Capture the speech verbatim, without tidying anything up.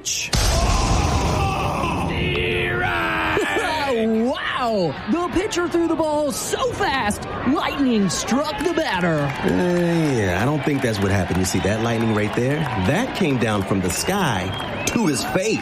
pitch. Wow! The pitcher threw the ball so fast, lightning struck the batter. Uh, yeah, I don't think that's what happened. You see that lightning right there? That came down from the sky to his face.